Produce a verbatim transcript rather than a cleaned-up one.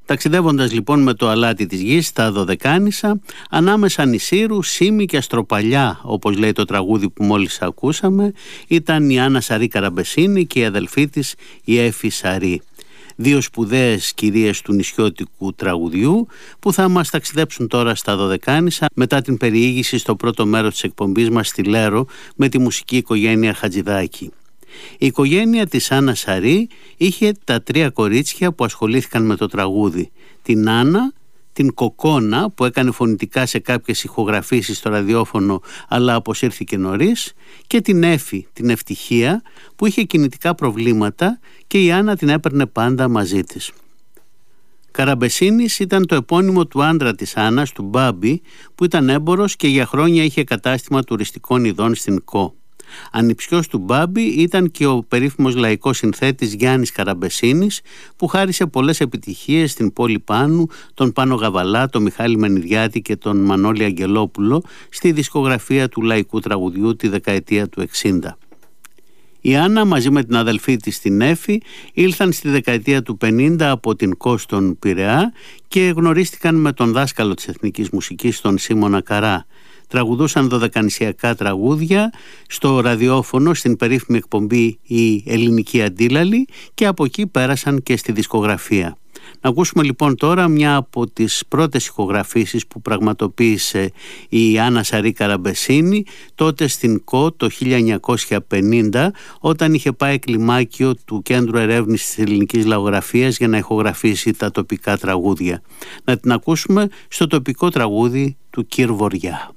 Ταξιδεύοντας λοιπόν με το αλάτι της γης στα Δωδεκάνησα, ανάμεσα νησίρου, Σήμη και Αστροπαλιά, όπως λέει το τραγούδι που μόλις ακούσαμε, ήταν η Άννα Σαρή Καραμπεσίνη και η αδελφή της η Έφη Σαρή. Δύο σπουδαίες κυρίες του νησιώτικου τραγουδιού που θα μας ταξιδέψουν τώρα στα Δωδεκάνησα μετά την περιήγηση στο πρώτο μέρος της εκπομπής μας στη Λέρο με τη μουσική οικογένεια Χατζηδάκη. Η οικογένεια της Άννα Σαρή είχε τα τρία κορίτσια που ασχολήθηκαν με το τραγούδι. Την Άννα, την Κοκόνα που έκανε φωνητικά σε κάποιες ηχογραφήσεις στο ραδιόφωνο αλλά αποσύρθηκε νωρίς, και την Έφη, την Ευτυχία, που είχε κινητικά προβλήματα και η Άννα την έπαιρνε πάντα μαζί της. Καραμπεσίνης ήταν το επώνυμο του άντρα της Άννας, του Μπάμπη, που ήταν έμπορος και για χρόνια είχε κατάστημα τουριστικών ειδών στην Κο. Ανιψιός του Μπάμπη ήταν και ο περίφημος λαϊκός συνθέτης Γιάννης Καραμπεσίνης, που χάρισε πολλές επιτυχίες στην πόλη Πάνου, τον Πάνο Γαβαλά, τον Μιχάλη Μενιδιάτη και τον Μανώλη Αγγελόπουλο στη δισκογραφία του λαϊκού τραγουδιού τη δεκαετία του εξήντα. Η Άννα μαζί με την αδελφή της την Έφη ήλθαν στη δεκαετία του πενήντα από την Κο στον Πειραιά και γνωρίστηκαν με τον δάσκαλο της εθνικής μουσικής, τον Σίμωνα Καρά. Τραγουδούσαν δωδεκανησιακά τραγούδια στο ραδιόφωνο στην περίφημη εκπομπή η Ελληνική Αντίλαλη και από εκεί πέρασαν και στη δισκογραφία. Να ακούσουμε λοιπόν τώρα μια από τις πρώτες ηχογραφήσεις που πραγματοποίησε η Άννα Σαρή Καραμπεσίνη τότε στην Κο το χίλια εννιακόσια πενήντα, όταν είχε πάει κλιμάκιο του Κέντρου Ερεύνησης της Ελληνικής Λαογραφίας για να ηχογραφήσει τα τοπικά τραγούδια. Να την ακούσουμε στο τοπικό τραγούδι του Κυρ Βοριά.